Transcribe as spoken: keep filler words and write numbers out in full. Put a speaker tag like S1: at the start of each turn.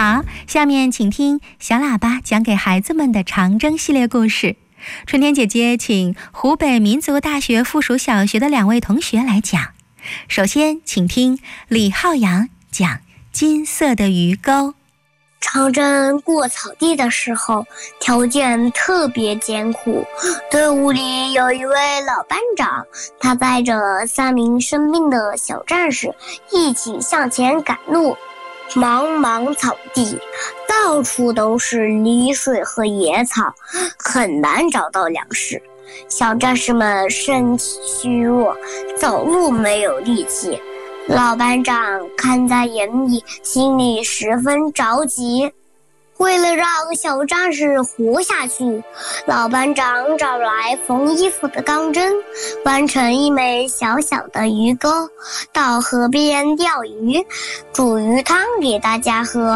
S1: 好，下面请听小喇叭讲给孩子们的长征系列故事。春天姐姐请湖北民族大学附属小学的两位同学来讲。首先请听李浩洋讲金色的鱼钩。
S2: 长征过草地的时候，条件特别艰苦。队伍里有一位老班长，他带着三名生病的小战士一起向前赶路。茫茫草地，到处都是泥水和野草，很难找到粮食。小战士们身体虚弱，走路没有力气。老班长看在眼里，心里十分着急。为了让小战士活下去，老班长找来缝衣服的钢针，弯成一枚小小的鱼钩，到河边钓鱼，煮鱼汤给大家喝。